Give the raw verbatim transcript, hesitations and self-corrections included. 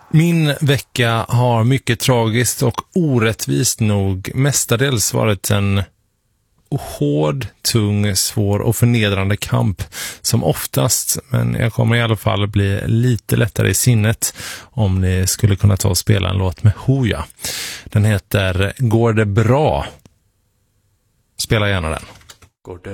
Min vecka har mycket tragiskt och orättvist nog mestadels varit en hård, tung, svår och förnedrande kamp som oftast, men jag kommer i alla fall bli lite lättare i sinnet om ni skulle kunna ta och spela en låt med Hooja. Den heter Går det bra? Spela gärna den. Går det